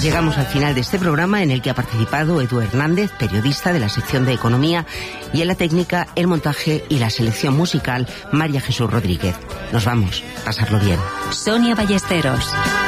Llegamos al final de este programa en el que ha participado Edu Hernández, periodista de la sección de Economía, y en la técnica, el montaje y la selección musical, María Jesús Rodríguez. Nos vamos. Pasarlo bien. Sonia Ballesteros.